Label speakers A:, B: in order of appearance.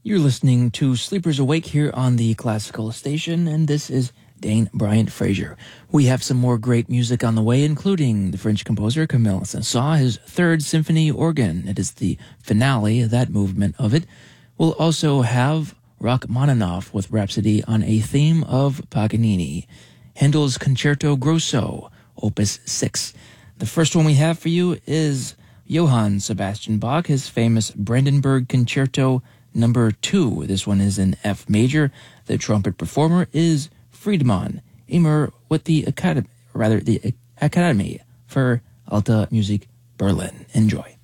A: You're listening to Sleepers Awake here on the Classical Station, and this is Dane Bryant Frazier. We have some more great music on the way, including the French composer Camille Saint-Saëns, his Third Symphony Organ. It is the finale, that movement of it. We'll also have Rachmaninoff with Rhapsody on a theme of Paganini. Handel's Concerto Grosso, Opus 6. The first one we have for you is Johann Sebastian Bach, his famous Brandenburg Concerto Number 2. This one is in F major. The trumpet performer is Friedemann Eimer with the Academy for Alte Musik Berlin. Enjoy.